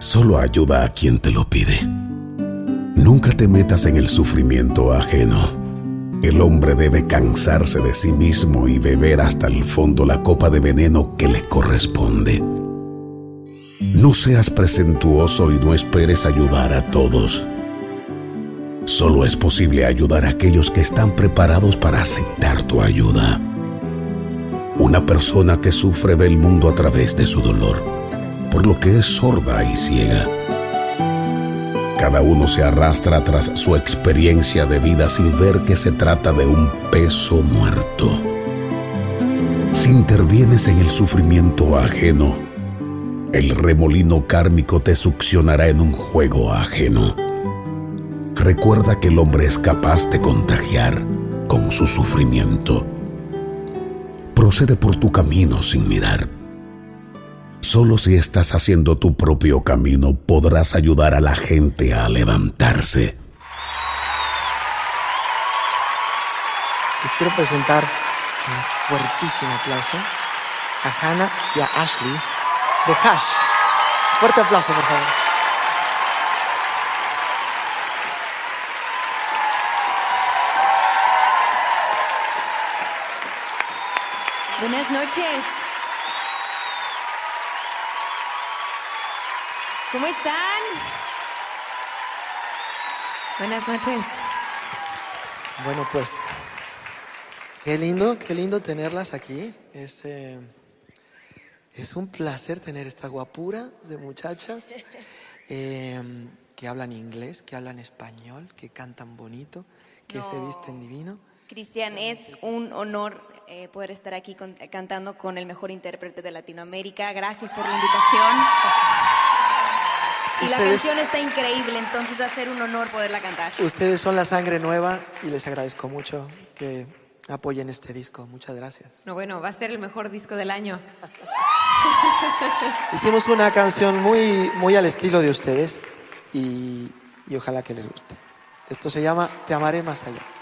Solo ayuda a quien te lo pide. Nunca te metas en el sufrimiento ajeno. El hombre debe cansarse de sí mismo y beber hasta el fondo la copa de veneno que le corresponde. No seas presuntuoso y no esperes ayudar a todos. Solo es posible ayudar a aquellos que están preparados para aceptar tu ayuda. Una persona que sufre ve el mundo a través de su dolor, por lo que es sorda y ciega. Cada uno se arrastra tras su experiencia de vida sin ver que se trata de un peso muerto. Si intervienes en el sufrimiento ajeno, el remolino kármico te succionará en un juego ajeno. Recuerda que el hombre es capaz de contagiar con su sufrimiento. Procede por tu camino sin mirar. Solo si estás haciendo tu propio camino podrás ayudar a la gente a levantarse. Les quiero presentar un fuertísimo aplauso a Hannah y a Ashley de Hash. Fuerte aplauso, por favor. Buenas noches. ¿Cómo están? Buenas noches. Bueno, pues, qué lindo tenerlas aquí. Es un placer tener esta guapura de muchachas que hablan inglés, que hablan español, que cantan bonito, que se visten divino. Cristian, es un honor poder estar aquí cantando con el mejor intérprete de Latinoamérica. Gracias por la invitación. Y la canción está increíble, entonces va a ser un honor poderla cantar. Ustedes son la sangre nueva y les agradezco mucho que apoyen este disco. Muchas gracias. No, bueno, va a ser el mejor disco del año. Hicimos una canción muy al estilo de ustedes y ojalá que les guste. Esto se llama Te amaré más allá.